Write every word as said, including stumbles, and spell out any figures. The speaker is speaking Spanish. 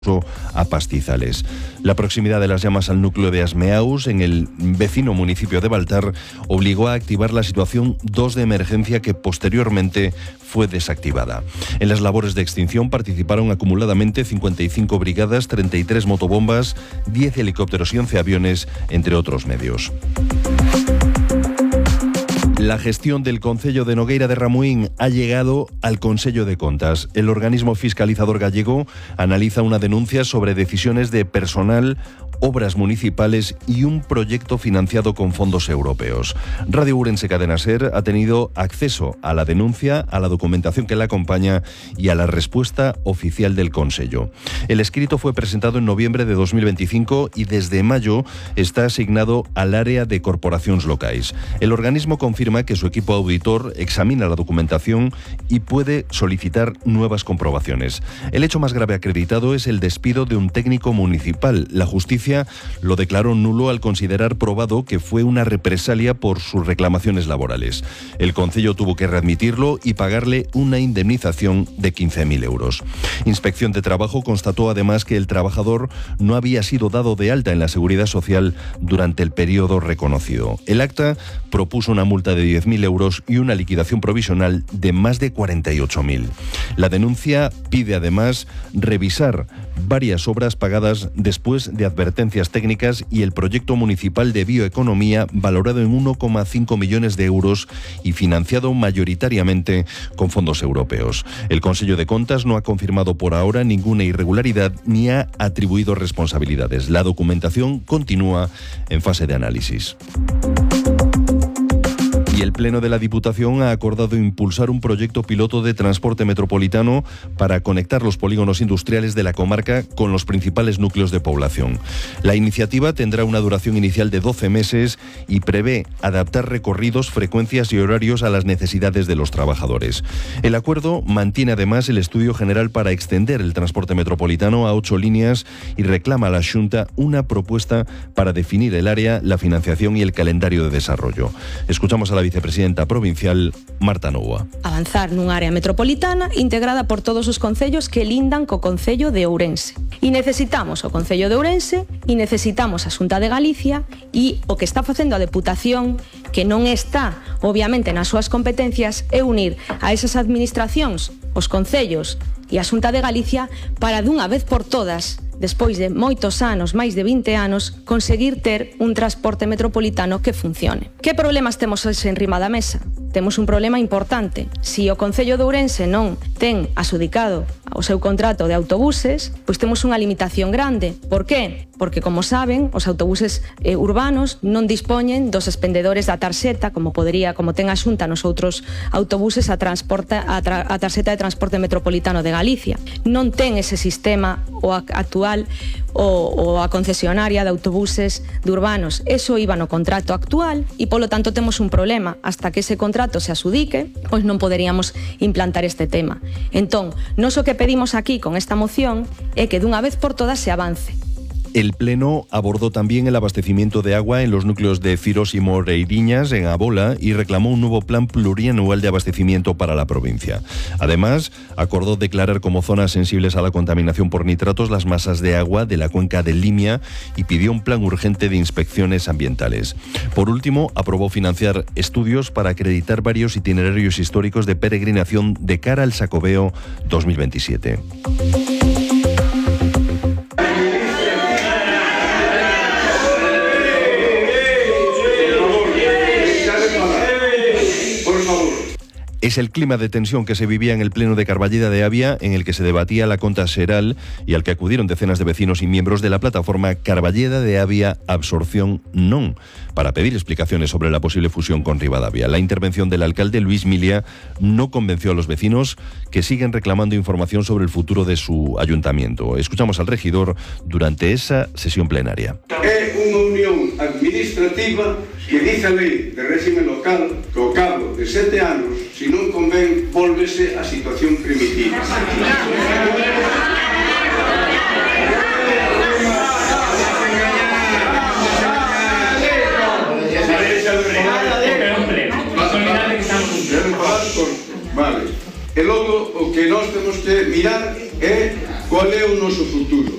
a pastizales. La proximidad de las llamas al núcleo de Asmeaus, en el vecino municipio de Baltar, obligó a activar la situación dos de emergencia que posteriormente fue desactivada. En las labores de extinción participaron acumuladamente cincuenta y cinco brigadas, treinta y tres motobombas, diez helicópteros y once aviones, entre otros medios. La gestión del Concello de Nogueira de Ramuín ha llegado al Consello de Contas. El organismo fiscalizador gallego analiza una denuncia sobre decisiones de personal, obras municipales y un proyecto financiado con fondos europeos. Radio Ourense Cadena Ser ha tenido acceso a la denuncia, a la documentación que la acompaña y a la respuesta oficial del Consello. El escrito fue presentado en noviembre de dos mil veinticinco y desde mayo está asignado al área de corporaciones locales. El organismo confirma que su equipo auditor examina la documentación y puede solicitar nuevas comprobaciones. El hecho más grave acreditado es el despido de un técnico municipal. La justicia lo declaró nulo al considerar probado que fue una represalia por sus reclamaciones laborales. El Concello tuvo que readmitirlo y pagarle una indemnización de quince mil euros. Inspección de Trabajo constató además que el trabajador no había sido dado de alta en la Seguridad Social durante el periodo reconocido. El acta propuso una multa de diez mil euros y una liquidación provisional de más de cuarenta y ocho mil. La denuncia pide además revisar varias obras pagadas después de advertencias técnicas y el proyecto municipal de bioeconomía valorado en uno coma cinco millones de euros y financiado mayoritariamente con fondos europeos. El Consello de Contas no ha confirmado por ahora ninguna irregularidad ni ha atribuido responsabilidades. La documentación continúa en fase de análisis. Y el Pleno de la Diputación ha acordado impulsar un proyecto piloto de transporte metropolitano para conectar los polígonos industriales de la comarca con los principales núcleos de población. La iniciativa tendrá una duración inicial de doce meses y prevé adaptar recorridos, frecuencias y horarios a las necesidades de los trabajadores. El acuerdo mantiene además el estudio general para extender el transporte metropolitano a ocho líneas y reclama a la Xunta una propuesta para definir el área, la financiación y el calendario de desarrollo. Escuchamos a la vicepresidenta provincial Marta Noua. Avanzar nun área metropolitana integrada por todos os concellos que lindan co Concello de Ourense. E necesitamos o Concello de Ourense e necesitamos a Xunta de Galicia e o que está facendo a Deputación, que non está obviamente nas súas competencias, é unir a esas administracións, os concellos e a Xunta de Galicia para dunha vez por todas, despois de moitos anos, máis de vinte anos, conseguir ter un transporte metropolitano que funcione. Que problemas temos hoxe en riba da mesa? Temos un problema importante. Si o Concello de Ourense non ten asudicado o seu contrato de autobuses, pois temos unha limitación grande. Por qué? Porque, como saben, os autobuses eh, urbanos non dispoñen dos expendedores da tarxeta, como podería, como ten a Xunta nos outros autobuses a, transporte, a, tra, a tarxeta de transporte metropolitano de Galicia. Non ten ese sistema o a, actual o, o a concesionaria de autobuses de urbanos. Eso iba no contrato actual e, polo tanto, temos un problema. Hasta que ese contrato se asudique, pois non poderíamos implantar este tema. Entón, nós o que pedimos aquí con esta moción é que dunha vez por todas se avance. El Pleno abordó también el abastecimiento de agua en los núcleos de Ciros y Moreiriñas, en Abola, y reclamó un nuevo plan plurianual de abastecimiento para la provincia. Además, acordó declarar como zonas sensibles a la contaminación por nitratos las masas de agua de la cuenca del Limia y pidió un plan urgente de inspecciones ambientales. Por último, aprobó financiar estudios para acreditar varios itinerarios históricos de peregrinación de cara al Xacobeo dos mil veintisiete. Es el clima de tensión que se vivía en el Pleno de Carballeda de Avia, en el que se debatía la conta xeral y al que acudieron decenas de vecinos y miembros de la plataforma Carballeda de Avia Absorción Non, para pedir explicaciones sobre la posible fusión con Ribadavia. La intervención del alcalde Luis Milia no convenció a los vecinos, que siguen reclamando información sobre el futuro de su ayuntamiento. Escuchamos al regidor durante esa sesión plenaria. É unha unión administrativa que dice a lei de réxime local que ao cabo de sete anos, se non convén, volvese a situación primitiva. Vale. E logo o que nós temos que mirar é qual é o o noso futuro.